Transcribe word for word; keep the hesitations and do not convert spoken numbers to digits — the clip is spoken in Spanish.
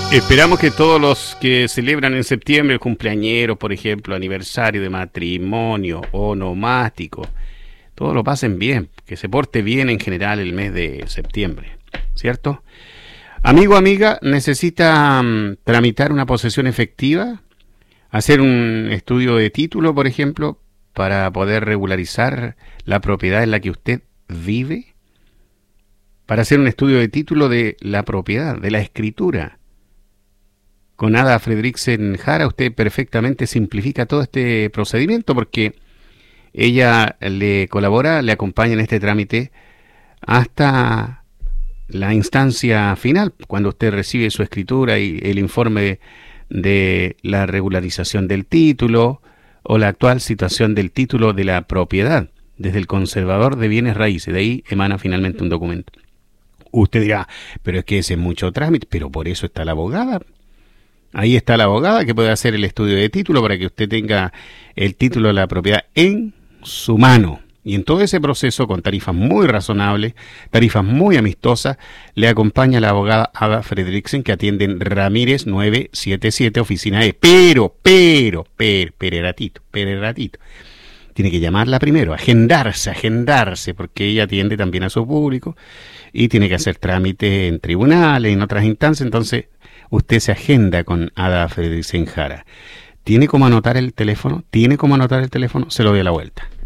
Esperamos que todos los que celebran en septiembre el cumpleañero, por ejemplo, aniversario de matrimonio o nomástico, todos lo pasen bien, que se porte bien en general el mes de septiembre, ¿cierto? Amigo, amiga, ¿necesita um, tramitar una posesión efectiva? ¿Hacer un estudio de título, por ejemplo, para poder regularizar la propiedad en la que usted vive? Para hacer un estudio de título de la propiedad, de la escritura. Con Ada Fredriksen Jara usted perfectamente simplifica todo este procedimiento porque ella le colabora, le acompaña en este trámite hasta la instancia final, cuando usted recibe su escritura y el informe de la regularización del título o la actual situación del título de la propiedad desde el conservador de bienes raíces. De ahí emana finalmente un documento. Usted dirá, pero es que ese es mucho trámite, pero por eso está la abogada. Ahí está la abogada que puede hacer el estudio de título para que usted tenga el título de la propiedad en su mano. Y en todo ese proceso, con tarifas muy razonables, tarifas muy amistosas, le acompaña la abogada Ada Fredriksen, que atiende en Ramírez nueve siete siete, oficina E. Pero, pero, pero, pereratito, pereratito. Tiene que llamarla primero, agendarse, agendarse, porque ella atiende también a su público y tiene que hacer trámites en tribunales, en otras instancias. Entonces, usted se agenda con Ada Fredriksen Jara. ¿Tiene cómo anotar el teléfono? ¿Tiene cómo anotar el teléfono? Se lo doy a la vuelta.